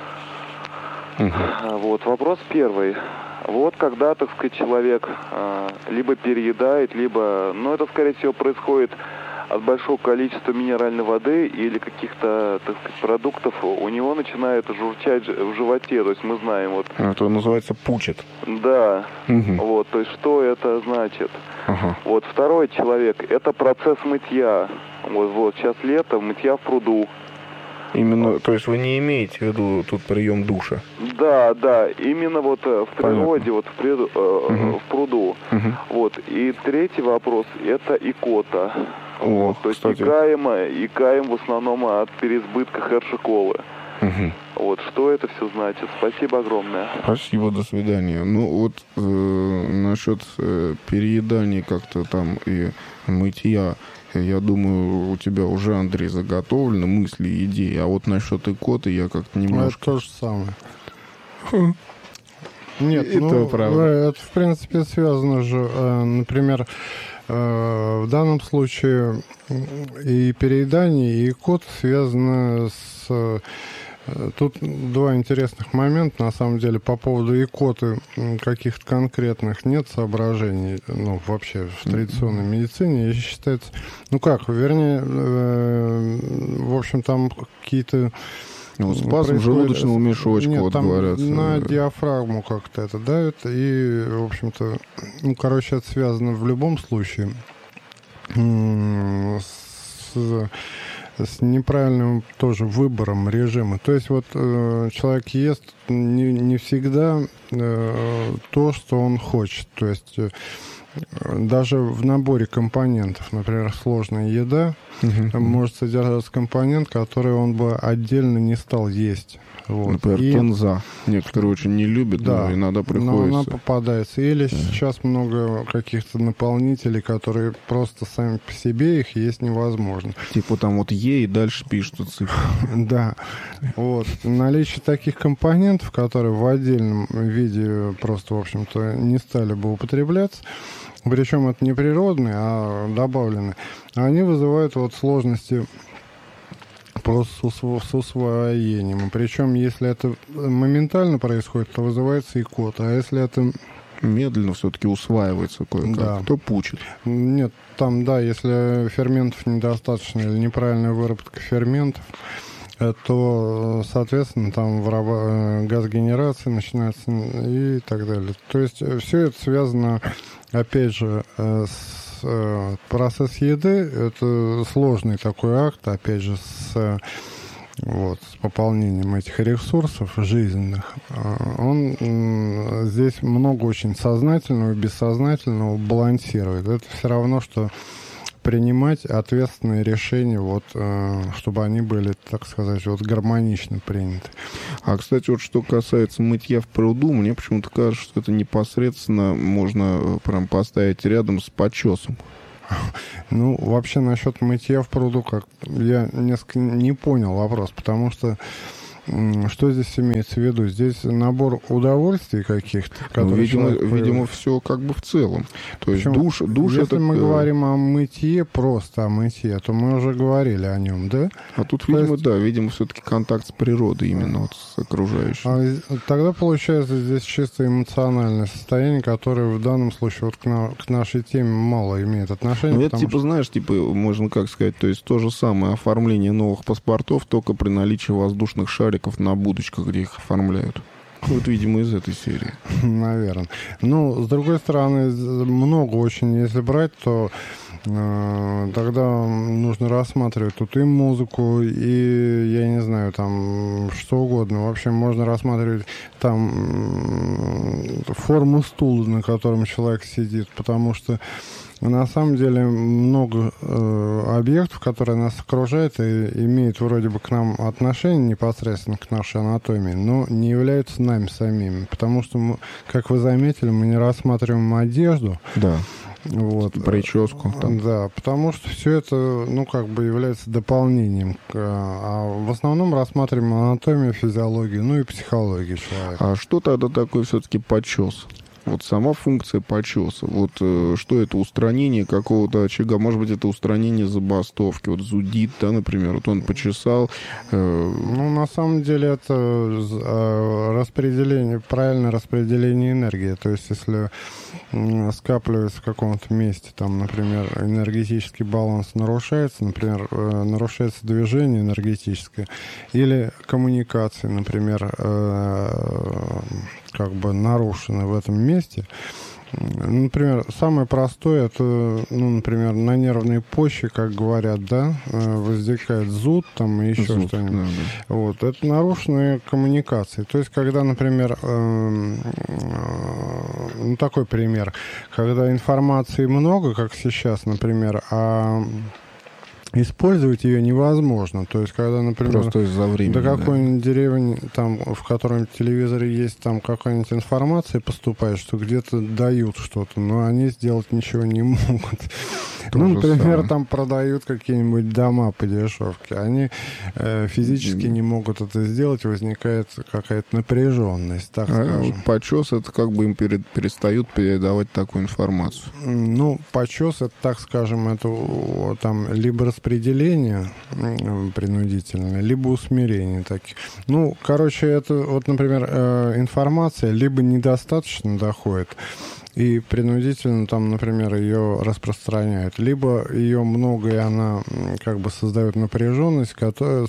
Uh-huh. Вот, вопрос первый. Вот когда, так сказать, человек а, либо переедает, либо, ну, это, скорее всего, происходит от большого количества минеральной воды или каких-то, так сказать, продуктов, у него начинает журчать в животе, то есть мы знаем, вот... Это называется пучит. Да, uh-huh. Вот, то есть что это значит? Uh-huh. Вот, второй человек, это процесс мытья, вот, вот, сейчас лето, мытья в пруду. Именно, то есть вы не имеете в виду тут прием душа? Да, да, именно вот в природе, вот в, природу, uh-huh. в пруду. Uh-huh. Вот. И третий вопрос — это икота. О, вот, то есть икаем, икаем в основном от переизбытка хершиколы. Uh-huh. Вот, что это все значит? Спасибо огромное. Спасибо, до свидания. Ну вот э, насчет э, переедания как-то там и мытья, я думаю, у тебя уже, Андрей, заготовлены мысли и идеи. А вот насчет икоты я как-то немножко... Это то же самое. Нет, это ну, правда. Это, в принципе, связано же, например, в данном случае и переедание, и икота связано с... Тут два интересных момента, на самом деле, по поводу икоты каких-то конкретных нет соображений, ну, вообще в традиционной медицине, и считается, ну как, вернее, э, в общем, там какие-то... Ну, спазм желудочного мешочка, нет, вот там говорят. На диафрагму как-то это давит, и, в общем-то, ну, короче, это связано в любом случае с... с неправильным тоже выбором режима. То есть вот э, человек ест не, не всегда э, то, что он хочет. То есть э, даже в наборе компонентов, например, сложная еда, uh-huh. там может содержаться компонент, который он бы отдельно не стал есть. Вот. Например, и... кинза. Некоторые очень не любят, да, но иногда приходится. Но она попадается. Или yeah. сейчас много каких-то наполнителей, которые просто сами по себе их есть невозможно. Типа там вот Е и дальше пишут цифры. Да. Вот. Наличие таких компонентов, которые в отдельном виде просто, в общем-то, не стали бы употребляться, причем это не природные, а добавленные, они вызывают вот сложности просто с усвоением. Причем, если это моментально происходит, то вызывается икота. А если это медленно все-таки усваивается кое-как, да. то пучит. Нет, там, да, если ферментов недостаточно или неправильная выработка ферментов, то, соответственно, там газгенерация начинается и так далее. То есть все это связано, опять же, с процесс еды. Это сложный такой акт, опять же, с, вот, с пополнением этих ресурсов жизненных. Он здесь много очень сознательного и бессознательного балансирует. Это все равно, что принимать ответственные решения, вот, э, чтобы они были, так сказать, вот, гармонично приняты. А, кстати, вот что касается мытья в пруду, мне почему-то кажется, что это непосредственно можно прям поставить рядом с подчесом. Ну, вообще, насчет мытья в пруду, как я несколько не понял вопрос, потому что что здесь имеется в виду? Здесь набор удовольствий каких-то, ну, видимо, видимо, все как бы в целом. То есть душ, душ Если это... мы говорим о мытье, просто о мытье, то мы уже говорили о нем, да? А тут, то видимо, есть... да, видимо, все-таки контакт с природой именно, вот, с окружающим. А, тогда получается здесь чисто эмоциональное состояние, которое в данном случае вот к, на, к нашей теме мало имеет отношения. Ну, это, типа, что... знаешь, типа, можно как сказать, то есть то же самое оформление новых паспортов, только при наличии воздушных шариков на будочках, где их оформляют. Вот, видимо, из этой серии. Наверное. Ну, с другой стороны, много очень, если брать, то э, тогда нужно рассматривать тут и музыку, и, я не знаю, там, что угодно. В общем, можно рассматривать там э, форму стула, на котором человек сидит, потому что на самом деле много э, объектов, которые нас окружают и имеют вроде бы к нам отношение непосредственно к нашей анатомии, но не являются нами самими, потому что, мы, как вы заметили, мы не рассматриваем одежду. Да. Вот. Прическу. Там. Да, потому что все это, ну, как бы является дополнением. К, а в основном рассматриваем анатомию, физиологию, ну и психологию человека. А что тогда такое все-таки подчес? Вот сама функция подчеса. Вот э, что это? Устранение какого-то очага. Может быть, это устранение забастовки. Вот зудит, да, например. Вот он почесал. Э... Ну, на самом деле, это э, распределение, правильное распределение энергии. То есть, если э, скапливается в каком-то месте, там, например, энергетический баланс нарушается, например, э, нарушается движение энергетическое, или коммуникации, например, э, как бы нарушены в этом месте. Например, самое простое, это, ну, например, на нервной почве, как говорят, да, возникает зуд там и еще зуд, что-нибудь. Да, да. Вот, это нарушенные коммуникации. То есть, когда, например, э, э, ну, такой пример, когда информации много, как сейчас, например, а использовать ее невозможно. То есть, когда, например, просто из-за времени, до какой-нибудь да. деревни, там, в котором телевизоре есть там какая-нибудь информация поступает, что где-то дают что-то, но они сделать ничего не могут. То ну, например, самое. Там продают какие-нибудь дома по дешевке. Они э, физически mm. не могут это сделать, возникает какая-то напряженность, так а скажем. Вот почес, это как бы им перед, перестают передавать такую информацию. Ну, почес, это, так скажем, это там либо распределение принудительное, либо усмирение таких. Ну, короче, это вот, например, э, информация либо недостаточно доходит, и принудительно там, например, ее распространяют. Либо ее много, и она как бы создает напряженность, которая,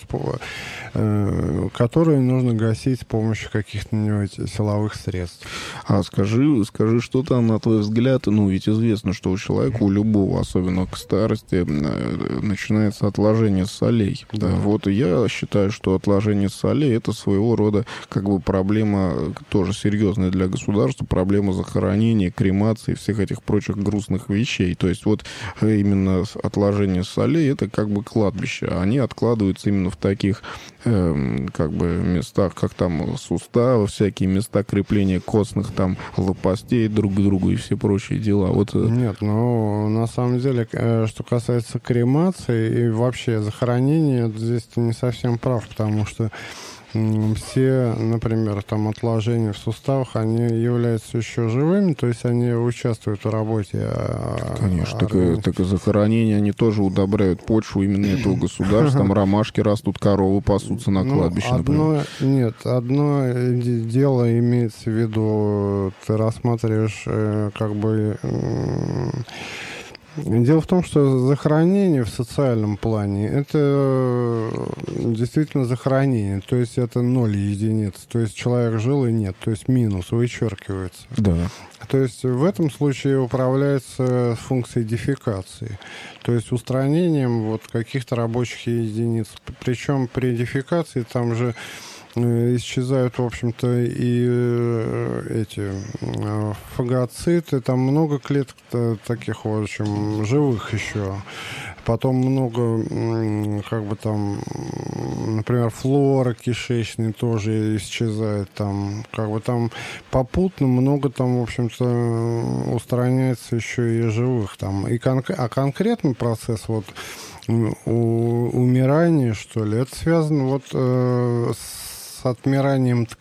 э, которую нужно гасить с помощью каких-нибудь силовых средств. А скажи, скажи, что там, на твой взгляд, ну, ведь известно, что у человека, у любого, особенно к старости, начинается отложение солей. Да. Вот и я считаю, что отложение солей — это своего рода как бы проблема тоже серьезная для государства, проблема захоронения, кремации, всех этих прочих грустных вещей. То есть вот именно отложение солей — это как бы кладбище. Они откладываются именно в таких э, как бы местах, как там суставы, всякие места крепления костных там лопастей друг к другу и все прочие дела. Вот... Нет, ну, на самом деле, что касается кремации и вообще захоронения, здесь ты не совсем прав, потому что все, например, там отложения в суставах, они являются еще живыми, то есть они участвуют в работе. Конечно, так и, так и захоронения, они тоже удобряют почву именно этого государства. Там ромашки растут, коровы пасутся на кладбище, ну, одно, например. Нет, одно дело имеется в виду, ты рассматриваешь как бы... Дело в том, что захоронение в социальном плане это действительно захоронение, то есть это ноль единиц, то есть человек жил и нет, то есть минус вычеркивается. Да. То есть в этом случае управляется функцией дефекации, то есть устранением вот каких-то рабочих единиц. Причем при дефекации там же исчезают, в общем-то, и эти фагоциты, там много клеток таких, в общем, живых еще. Потом много, как бы там, например, флора кишечной тоже исчезает там. Как бы там попутно много там, в общем-то, устраняется еще и живых там. И кон- а конкретный процесс вот у- умирания, что ли, это связано вот э, с с отмиранием